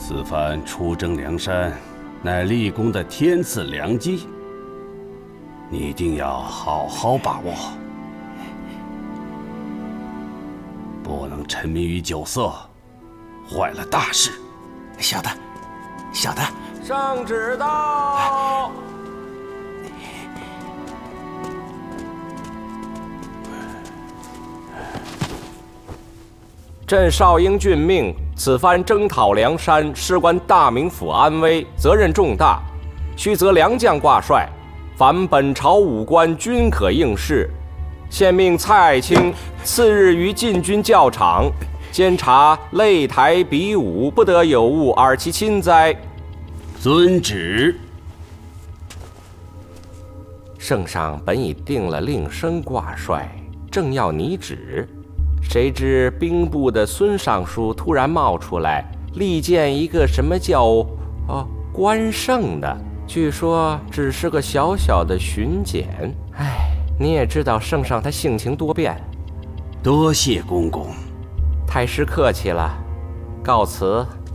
此番出征梁山，乃立功的天赐良机，你一定要好好把握，不能沉迷于酒色，坏了大事。 晓得，晓得。 圣旨到。朕少英俊命，此番征讨梁山，事关大名府安危，责任重大，须择良将挂帅，凡本朝武官均可应试。现命蔡爱卿次日于禁军教场监察擂台比武，不得有误而其亲哉。 遵旨。 圣上本已定了令生挂帅，正要拟旨，谁知兵部的孙尚书突然冒出来，力荐一个什么叫关胜的，据说只是个小小的巡检。哎，你也知道圣上他性情多变。 多谢公公。 太师客气了，告辞。